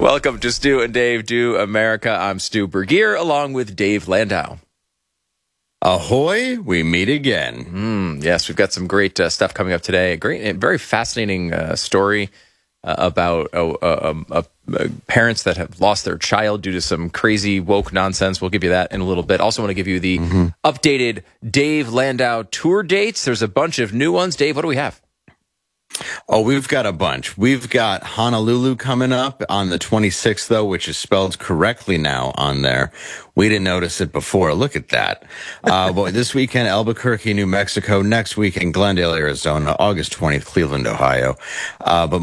Welcome to Stu and Dave Do America. I'm Stu Bergier along with Dave Landau. Ahoy, we meet again. Yes, we've got some great stuff coming up today. Very fascinating story about parents that have lost their child due to some crazy woke nonsense. We'll give you that in a little bit. Also want to give you the updated Dave Landau tour dates. There's a bunch of new ones. Dave, what do we have? Oh, we've got a bunch. We've got Honolulu coming up on the 26th, though, which is spelled correctly now on there. We didn't notice it before. Look at that. Boy, this weekend, Albuquerque, New Mexico. Next weekend, Glendale, Arizona. August 20th, Cleveland, Ohio. But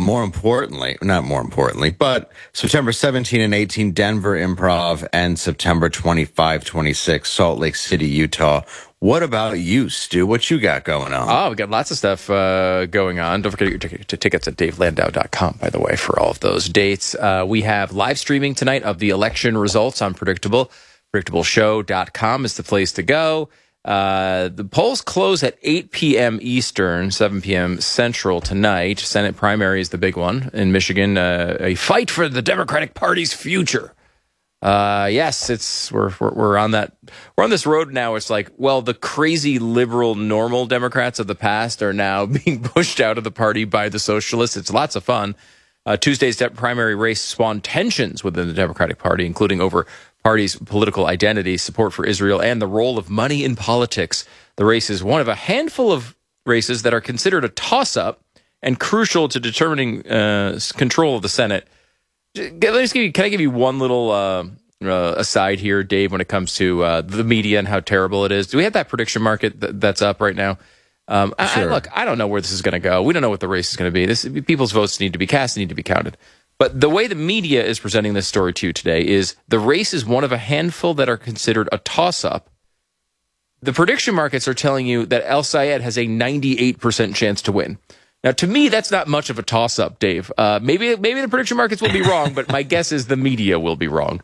September 17 and 18, Denver Improv, and September 25, 26, Salt Lake City, Utah. What about you, Stu? What you got going on? Oh, we got lots of stuff going on. Don't forget your tickets at davelandau.com, by the way, for all of those dates. We have live streaming tonight of the election results on Predictable. PredictableShow.com is the place to go. The polls close at 8 p.m. Eastern, 7 p.m. Central tonight. Senate primary is the big one in Michigan. A fight for the Democratic Party's future. Yes, we're on that. We're on this road now. It's like, well, the crazy liberal normal Democrats of the past are now being pushed out of the party by the socialists. It's lots of fun. Tuesday's primary race spawned tensions within the Democratic Party, including over party's political identity, support for Israel, and the role of money in politics. The race is one of a handful of races that are considered a toss-up and crucial to determining control of the Senate. Can I give you one little aside here, Dave, when it comes to the media and how terrible it is? Do we have that prediction market that's up right now? Sure. I don't know where this is going to go. We don't know what the race is going to be. People's votes need to be cast, need to be counted. But the way the media is presenting this story to you today is the race is one of a handful that are considered a toss-up. The prediction markets are telling you that El Sayed has a 98% chance to win. Now, to me, that's not much of a toss-up, Dave. Maybe the prediction markets will be wrong, but my guess is the media will be wrong.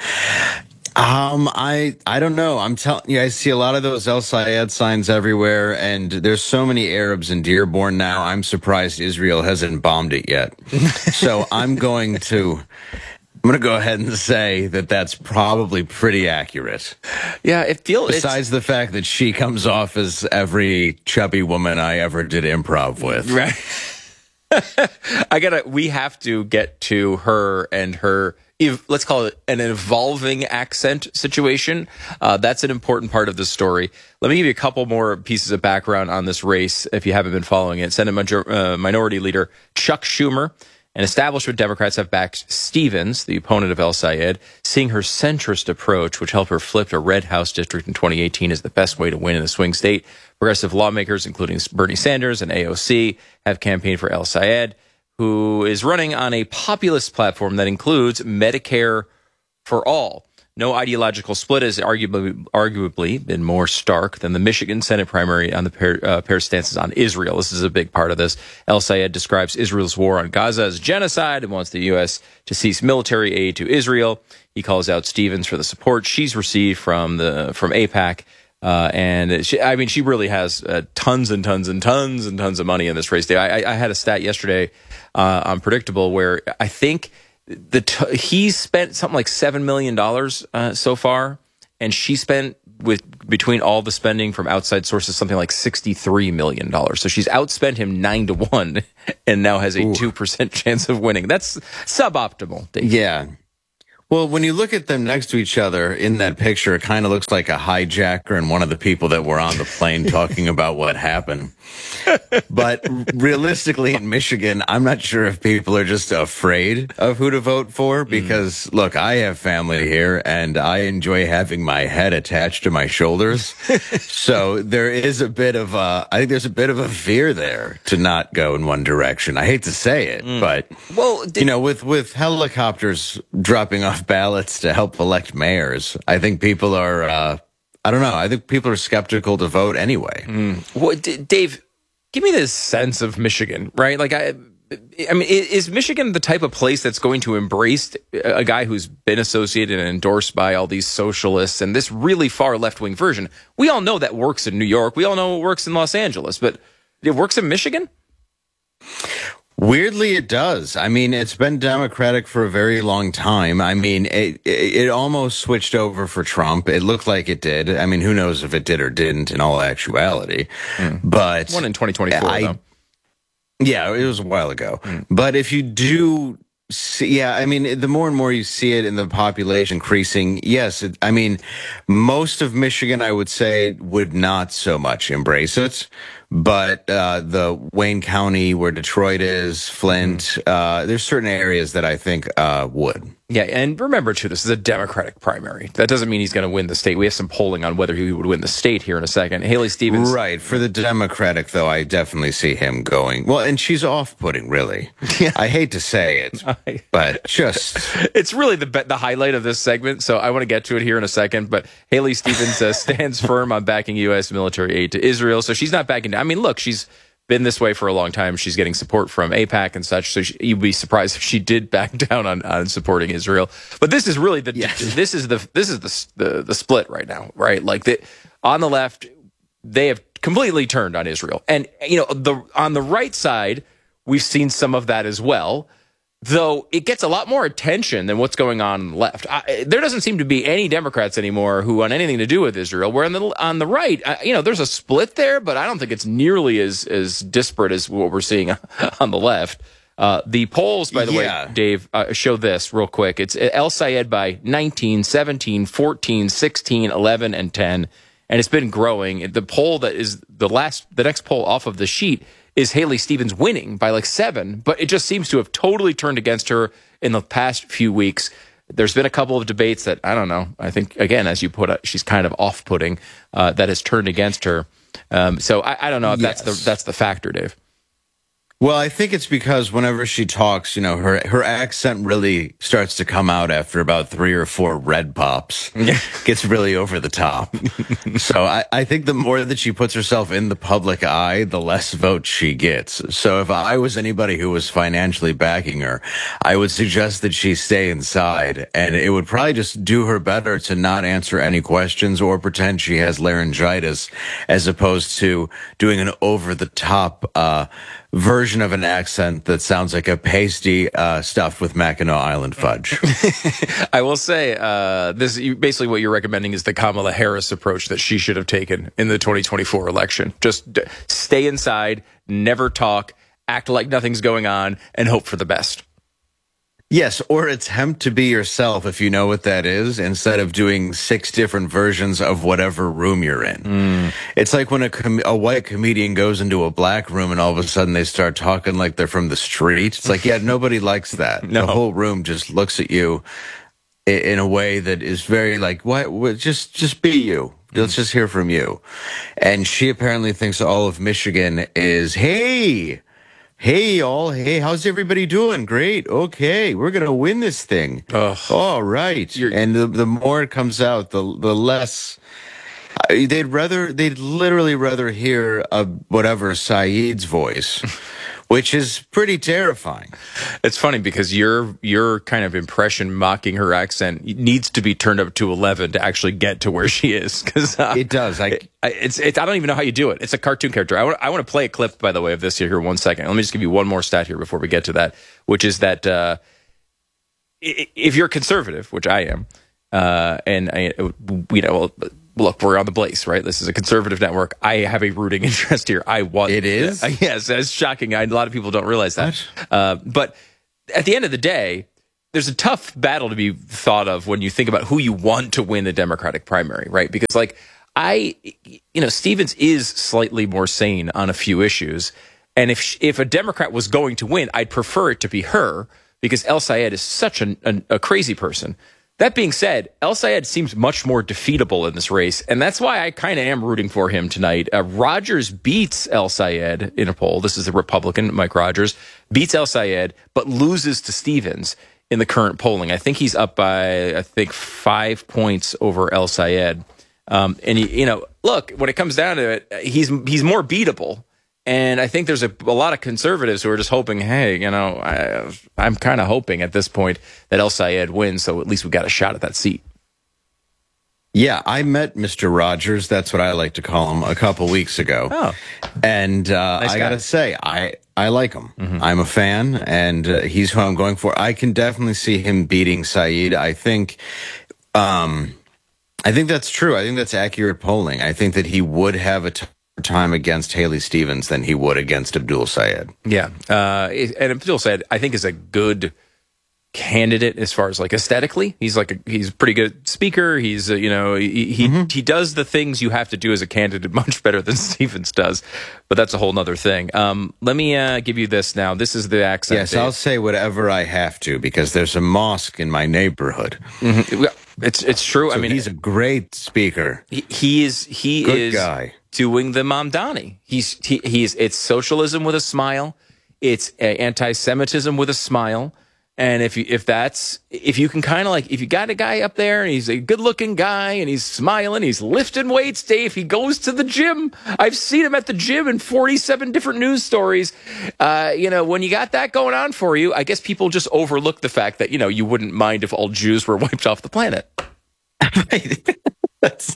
I don't know. I'm telling you, I see a lot of those El Sayed signs everywhere, and there's so many Arabs in Dearborn now. I'm surprised Israel hasn't bombed it yet. So I'm going to go ahead and say that that's probably pretty accurate. Yeah, besides the fact that she comes off as every chubby woman I ever did improv with. Right. We have to get to her and her, let's call it an evolving accent situation. That's an important part of the story. Let me give you a couple more pieces of background on this race if you haven't been following it. Senate Minority Leader Chuck Schumer and establishment Democrats have backed Stevens, the opponent of El Sayed, seeing her centrist approach, which helped her flip a red House district in 2018, as the best way to win in a swing state. Progressive lawmakers, including Bernie Sanders and AOC, have campaigned for El Sayed, who is running on a populist platform that includes Medicare for all. No ideological split has arguably been more stark than the Michigan Senate primary on the pair stances on Israel. This is a big part of this. El Sayed describes Israel's war on Gaza as genocide and wants the U.S. to cease military aid to Israel. He calls out Stevens for the support she's received from AIPAC. She really has tons and tons and tons and tons of money in this race. I had a stat yesterday on Predictable where I think he's spent something like $7 million so far, and she spent between all the spending from outside sources something like $63 million. So she's outspent him 9-1, and now has a 2% chance of winning. That's suboptimal, Dave. Yeah. Well, when you look at them next to each other in that picture, it kind of looks like a hijacker and one of the people that were on the plane talking about what happened. But realistically, in Michigan, I'm not sure if people are just afraid of who to vote for because, look, I have family here and I enjoy having my head attached to my shoulders. So there is I think there's a bit of a fear there to not go in one direction. I hate to say it, but, with helicopters dropping off ballots to help elect mayors, I think people are, I think people are skeptical to vote anyway. Well, Dave, give me this sense of Michigan, right? Like, I mean, is Michigan the type of place that's going to embrace a guy who's been associated and endorsed by all these socialists and this really far left-wing version? We all know that works in New York. We all know it works in Los Angeles, but it works in Michigan? Weirdly, it does. I mean, it's been Democratic for a very long time. I mean, it almost switched over for Trump. It looked like it did. I mean, who knows if it did or didn't in all actuality. But One in 2024, though. Yeah, it was a while ago. But if you do see, yeah, I mean, the more and more you see it in the population increasing, yes, I mean, most of Michigan, I would say, would not so much embrace it. But the Wayne County, where Detroit is, Flint, there's certain areas that I think would. Yeah, and remember, too, this is a Democratic primary. That doesn't mean he's going to win the state. We have some polling on whether he would win the state here in a second. Haley Stevens. Right. For the Democratic, though, I definitely see him going. Well, and she's off-putting, really. Yeah. I hate to say it, but just... It's really the highlight of this segment, so I want to get to it here in a second. But Haley Stevens stands firm on backing U.S. military aid to Israel, so she's not backing down. I mean, look, she's been this way for a long time. She's getting support from AIPAC and such, so you'd be surprised if she did back down on supporting Israel. But this is really this is the split right now, right? Like on the left, they have completely turned on Israel, and on the right side, we've seen some of that as well. Though it gets a lot more attention than what's going on left. There doesn't seem to be any Democrats anymore who want anything to do with Israel. Where on the right, there's a split there, but I don't think it's nearly as disparate as what we're seeing on the left. The polls, by the way, Dave, show this real quick. It's El Sayed by 19, 17, 14, 16, 11, and 10. And it's been growing. The poll that is the next poll off of the sheet is Haley Stevens winning by like 7, but it just seems to have totally turned against her in the past few weeks. There's been a couple of debates that, I don't know, I think, again, as you put it, she's kind of off-putting, that has turned against her. So I don't know if that's the factor, Dave. Well, I think it's because whenever she talks, her accent really starts to come out after about 3 or 4 red pops. Gets really over the top. So I think the more that she puts herself in the public eye, the less votes she gets. So if I was anybody who was financially backing her, I would suggest that she stay inside. And it would probably just do her better to not answer any questions or pretend she has laryngitis, as opposed to doing an over-the-top version of an accent that sounds like a pasty stuffed with Mackinac Island fudge. I will say, this basically what you're recommending is the Kamala Harris approach that she should have taken in the 2024 election. Just stay inside, never talk, act like nothing's going on, and hope for the best. Yes, or attempt to be yourself, if you know what that is, instead of doing 6 different versions of whatever room you're in. It's like when a white comedian goes into a black room and all of a sudden they start talking like they're from the street. It's like, yeah, nobody likes that. No. The whole room just looks at you in a way that is very like, what? Just be you. Let's just hear from you. And she apparently thinks all of Michigan is, hey, y'all. Hey, how's everybody doing? Great. Okay. We're going to win this thing. All right. And the more it comes out, the less they'd literally rather hear whatever Saeed's voice, which is pretty terrifying. It's funny because your kind of impression mocking her accent needs to be turned up to 11 to actually get to where she is. Because it does. I don't even know how you do it. It's a cartoon character. I want to play a clip, by the way, of this here in 1 second. Let me just give you one more stat here before we get to that, which is that if you're conservative, which I am, look, we're on the Blaze, right? This is a conservative network. I have a rooting interest here. It is? Yes, it's shocking. A lot of people don't realize that. But at the end of the day, there's a tough battle to be thought of when you think about who you want to win the Democratic primary, right? Because Stevens is slightly more sane on a few issues. And if a Democrat was going to win, I'd prefer it to be her because El Sayed is such a crazy person. That being said, El Sayed seems much more defeatable in this race, and that's why I kind of am rooting for him tonight. Rogers beats El Sayed in a poll. This is the Republican, Mike Rogers, beats El Sayed, but loses to Stevens in the current polling. I think he's up by, 5 points over El Sayed. And, look, when it comes down to it, he's more beatable. And I think there's a lot of conservatives who are just hoping, hey, I'm kind of hoping at this point that El Sayed wins, so at least we got a shot at that seat. Yeah, I met Mr. Rogers, that's what I like to call him, a couple weeks ago. Oh. And nice I got to say, I I like him. I'm a fan, and he's who I'm going for. I can definitely see him beating Saeed. I think that's true. I think that's accurate polling. I think that he would have a time against Haley Stevens than he would against Abdul Sayed. Yeah. And Abdul Sayed, I think, is a good candidate as far as like aesthetically. He's a pretty good speaker. He's he does the things you have to do as a candidate much better than Stevens does, but that's a whole nother thing. Let me give you this now. This is the accent. Yes, Dave. I'll say whatever I have to because there's a mosque in my neighborhood. It's true. So I mean, he's a great speaker. He is good guy doing the Mamdani. It's socialism with a smile. It's anti-Semitism with a smile. And if you can kind of like, if you got a guy up there and he's a good looking guy and he's smiling, he's lifting weights, Dave, he goes to the gym. I've seen him at the gym in 47 different news stories. When you got that going on for you, I guess people just overlook the fact that, you wouldn't mind if all Jews were wiped off the planet. That's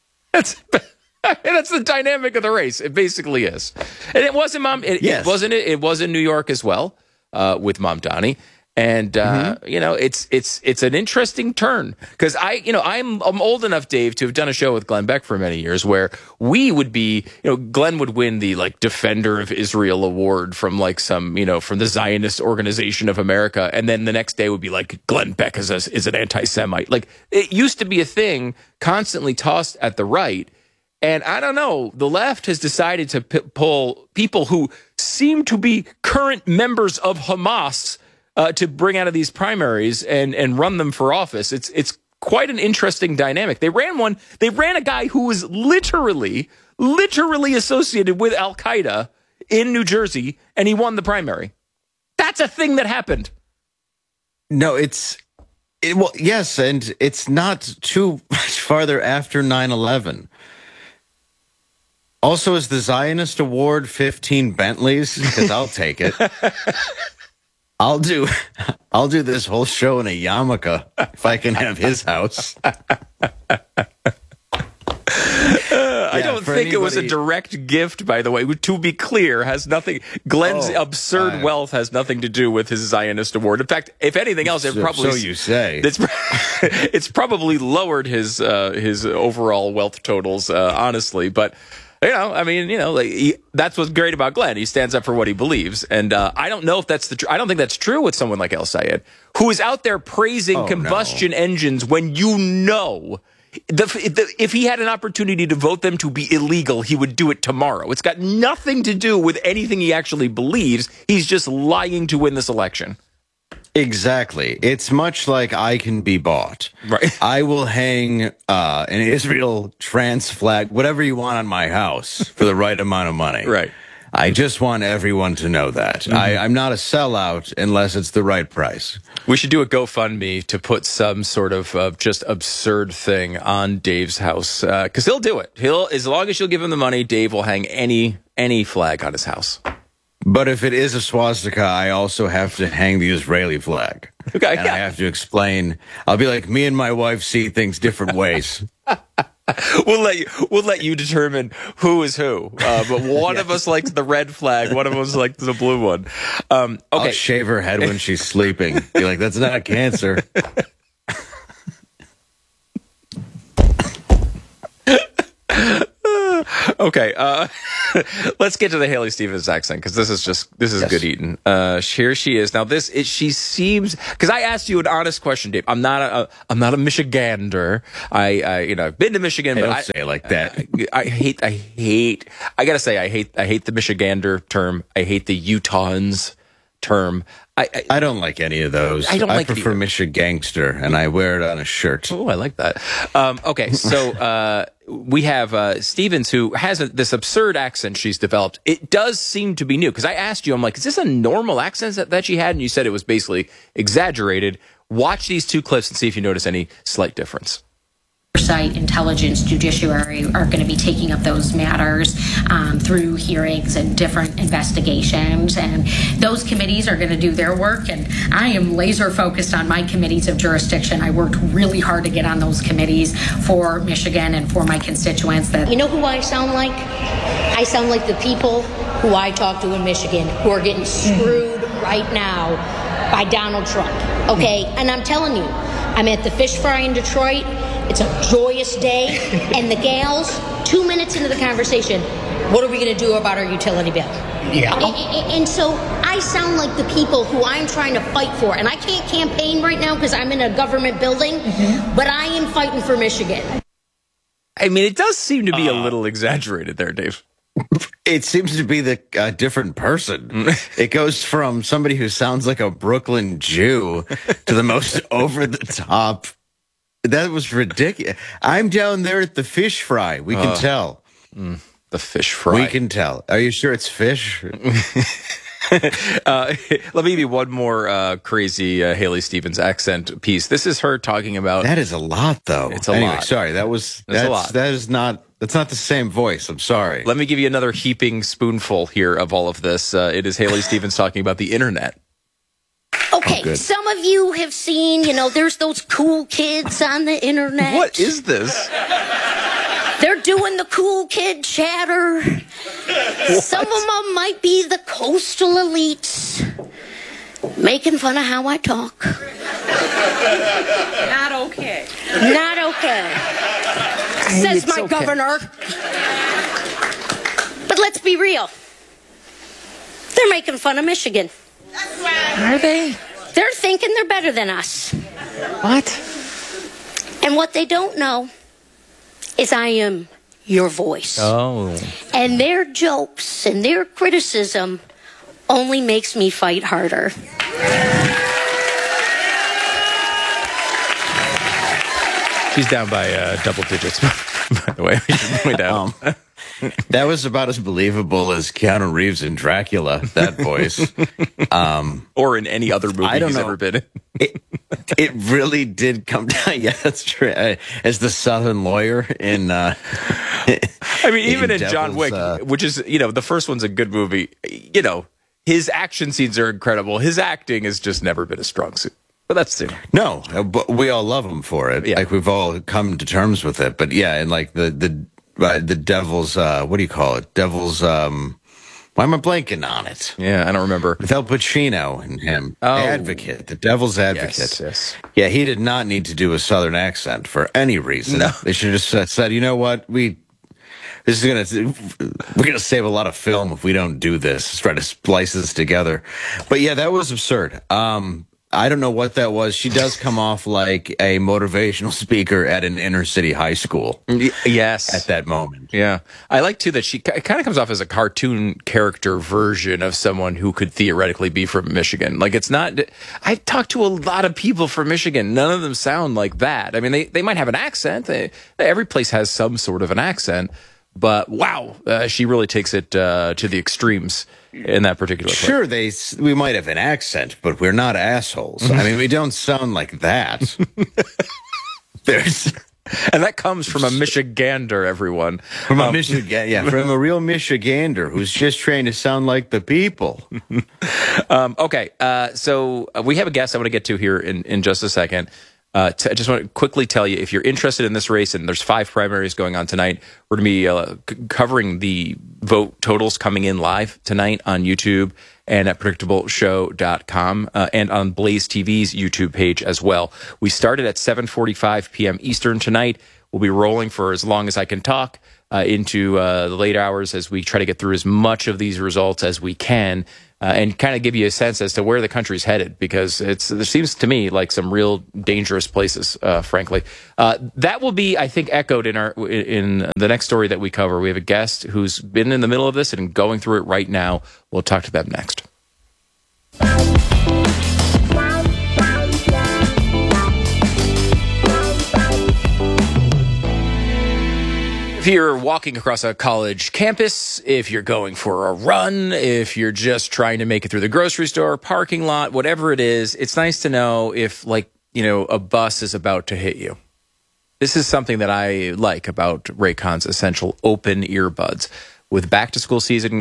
the dynamic of the race. It basically is. And it wasn't it was in New York as well, with Mamdani. And, it's an interesting turn because I'm old enough, Dave, to have done a show with Glenn Beck for many years where we would be, Glenn would win the like Defender of Israel award from like some, from the Zionist Organization of America. And then the next day would be like Glenn Beck is an anti-Semite. Like it used to be a thing constantly tossed at the right. And I don't know, the left has decided to pull people who seem to be current members of Hamas to bring out of these primaries and run them for office. It's quite an interesting dynamic. They ran a guy who was literally associated with Al-Qaeda in New Jersey, and he won the primary. That's a thing that happened. No, yes, and it's not too much farther after 9/11. Also, is the Zionist Award 15 Bentleys? Because I'll take it. I'll do this whole show in a yarmulke if I can have his house. I don't think it was a direct gift, by the way. To be clear, has nothing. Glenn's absurd wealth has nothing to do with his Zionist award. In fact, if anything else, it probably. So you say. It's probably lowered his overall wealth totals, honestly, but. That's what's great about Glenn. He stands up for what he believes. And I don't know if that's I don't think that's true with someone like El Sayed, who is out there praising combustion engines when if he had an opportunity to vote them to be illegal, he would do it tomorrow. It's got nothing to do with anything he actually believes. He's just lying to win this election. Exactly. It's much like I can be bought. Right. I will hang an Israel trans flag, whatever you want, on my house for the right amount of money. Right. I just want everyone to know that. Mm-hmm. I'm not a sellout unless it's the right price. We should do a GoFundMe to put some sort of just absurd thing on Dave's house because he'll do it. As long as you'll give him the money, Dave will hang any flag on his house. But if it is a swastika, I also have to hang the Israeli flag. Okay, and I have to explain. I'll be like, me and my wife see things different ways. We'll let you determine who is who. But one of us likes the red flag. One of us likes the blue one. Okay. I'll shave her head when she's sleeping. Be like, that's not cancer. Okay, let's get to the Haley Stevens accent because this is good eating. Here she is now. She seems because I asked you an honest question, Dave. I'm not a Michigander. I've been to Michigan, but don't say it like that. I gotta say I hate the Michigander term. I hate the Utahns term. I don't like any of those. I prefer Michigangster, and I wear it on a shirt. Oh, I like that. Okay, so we have Stevens, who has this absurd accent she's developed. It does seem to be new, because I asked you, I'm like, is this a normal accent that she had? And you said it was basically exaggerated. Watch these two clips and see if you notice any slight difference. Oversight, intelligence, judiciary are going to be taking up those matters through hearings and different investigations, and those committees are going to do their work, and I am laser focused on my committees of jurisdiction. I worked really hard to get on those committees for Michigan and for my constituents. You know who I sound like? I sound like the people who I talk to in Michigan who are getting screwed right now by Donald Trump, okay? And I'm telling you, I'm at the fish fry in Detroit. It's a joyous day. And the gals, 2 minutes into the conversation, what are we going to do about our utility bill? Yeah. And so I sound like the people who I'm trying to fight for. And I can't campaign right now because I'm in a government building, but I am fighting for Michigan. I mean, it does seem to be a little exaggerated there, Dave. It seems to be the different person. It goes from somebody who sounds like a Brooklyn Jew to the most over the top. That was ridiculous. I'm down there at the fish fry. We can tell. The fish fry. We can tell. Are you sure it's fish? Let me give you one more crazy Haley Stevens accent piece. This is her talking about. That is a lot, though. It's a lot. Sorry, That's a lot. That's not the same voice. I'm sorry. Let me give you another heaping spoonful here of all of this. It is Haley Stevens talking about the internet. Okay, some of you have seen, there's those cool kids on the internet. What is this? They're doing the cool kid chatter. Some of them might be the coastal elites, making fun of how I talk. Not okay. Not okay, says my governor. But let's be real. They're making fun of Michigan. Are they? They're thinking they're better than us. What? And what they don't know is I am your voice. Oh. And their jokes and their criticism only makes me fight harder. She's down by double digits, by the way. We should point out. That was about as believable as Keanu Reeves in Dracula, that voice. Or in any other movie I don't he's know. ever been in. It really did come down. Yeah, that's true. As the Southern lawyer in. I mean, even in John Devil's, Wick, which is, the first one's a good movie, his action scenes are incredible. His acting has just never been a strong suit. But that's it. No, but we all love him for it. Yeah. Like we've all come to terms with it. But yeah, and like the Devil's, what do you call it? Devil's, why am I blanking on it? Yeah, I don't remember. With Al Pacino and him. Oh. The Devil's Advocate. Yes. Yeah, he did not need to do a Southern accent for any reason. No. They should have just said, you know what, we're gonna save a lot of film if we don't do this. Let's try to splice this together. But yeah, that was absurd. I don't know what that was. She does come off like a motivational speaker at an inner city high school. Yes. At that moment. Yeah. I like, too, that she kind of comes off as a cartoon character version of someone who could theoretically be from Michigan. Like, it's not... I've talked to a lot of people from Michigan. None of them sound like that. I mean, they might have an accent. Every place has some sort of an accent. But, wow, she really takes it to the extremes in that particular place. Sure, we might have an accent, but we're not assholes. I mean, we don't sound like that. And that comes from a Michigander, everyone. From a from a real Michigander who's just trying to sound like the people. Okay, so we have a guest I want to get to here in just a second. I just want to quickly tell you, if you're interested in this race, and there's 5 primaries going on tonight, we're going to be covering the vote totals coming in live tonight on YouTube and at predictableshow.com and on Blaze TV's YouTube page as well. We started at 7:45 p.m. Eastern tonight. We'll be rolling for as long as I can talk into the late hours as we try to get through as much of these results as we can. And kind of give you a sense as to where the country's headed, because there seems to me like some real dangerous places, frankly. That will be, I think, echoed in the next story that we cover. We have a guest who's been in the middle of this and going through it right now. We'll talk to them next. If you're walking across a college campus, if you're going for a run, if you're just trying to make it through the grocery store, parking lot, whatever it is, it's nice to know if, a bus is about to hit you. This is something that I like about Raycon's Essential Open Earbuds. With back-to-school season